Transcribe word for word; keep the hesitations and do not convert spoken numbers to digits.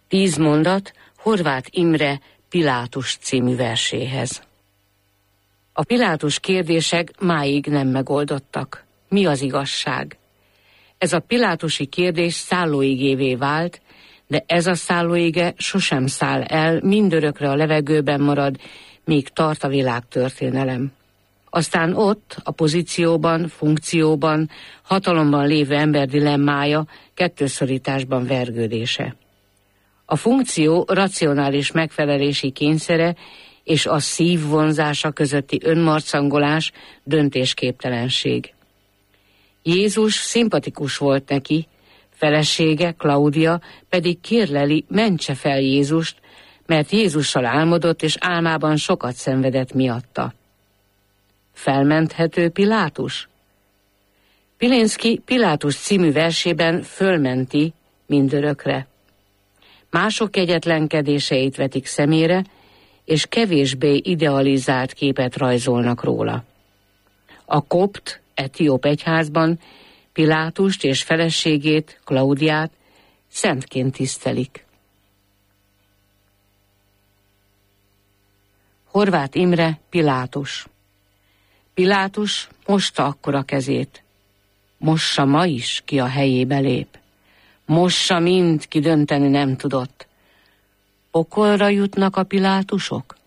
Tíz mondat Horváth Imre Pilátus című verséhez. A Pilátus kérdések máig nem megoldottak. Mi az igazság? Ez a pilátusi kérdés szállóigévé vált, de ez a szállóige sosem száll el, mindörökre a levegőben marad, míg tart a világtörténelem. Aztán ott, a pozícióban, funkcióban, hatalomban lévő ember dilemmája, kettőszorításban vergődése. A funkció racionális megfelelési kényszere és a szív vonzása közötti önmarcangolás, döntésképtelenség. Jézus szimpatikus volt neki, felesége, Klaudia pedig kérleli, mentse fel Jézust, mert Jézussal álmodott, és álmában sokat szenvedett miatta. Felmenthető Pilátus? Pilinszky Pilátus című versében fölmenti mindörökre. Mások kegyetlenkedéseit vetik szemére, és kevésbé idealizált képet rajzolnak róla. A kopt, etióp egyházban Pilátust és feleségét, Klaudiát szentként tisztelik. Horváth Imre Pilátus. Pilátus mossa akkor a kezét. Mossa ma is, ki a helyébe lép. Mossa mind, ki dönteni nem tudott. Pokolra jutnak a Pilátusok?